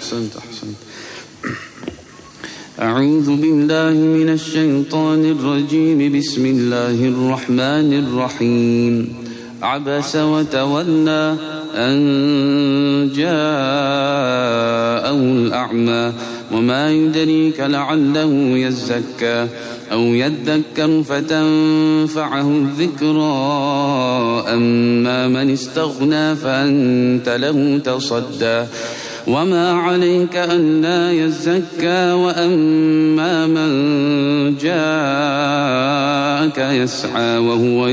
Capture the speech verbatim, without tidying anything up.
أحسنت أحسنت. أعوذ بالله من الشيطان الرجيم. بسم الله الرحمن الرحيم. عبس وتولى أن جاءه الأعمى وما يدريك لعله يزكى أو يذكر فتنفعه الذكرى أما من استغنى فأنت له تصدى وما عليك ألا يزكى وأما من جاءك يسعى وهو